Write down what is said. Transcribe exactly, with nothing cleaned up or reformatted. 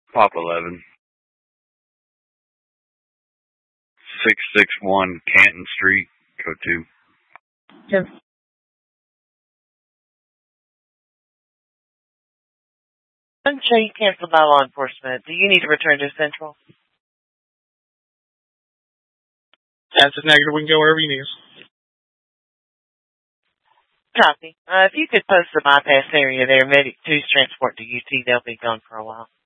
Pop eleven. six six one Canton Street, code two. Yes. Until you canceled by law enforcement, do you need to return to Central? That's a negative. We can go wherever you need us. Copy. Uh, if you could post the bypass area there, Medic two's transport to U T, they'll be gone for a while.